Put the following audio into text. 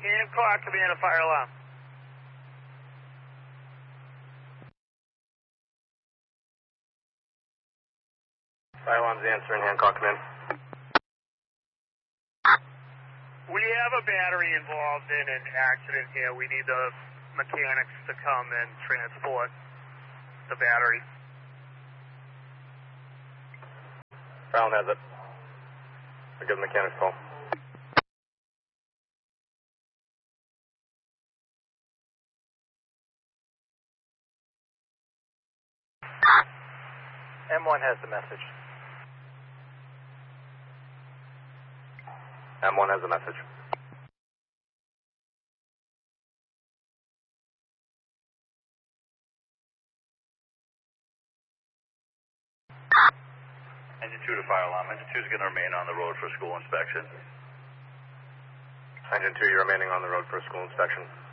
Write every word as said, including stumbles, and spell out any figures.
Hancock, command a fire alarm. Fire alarm's answering, Hancock, command. We have a battery involved in an accident here. We need the mechanics to come and transport the battery. Brown has it. I'll give the mechanics a call. M one has the message. M one has the message. Engine two to fire alarm. Engine two is going to remain on the road for school inspection. Engine two, you're remaining on the road for school inspection.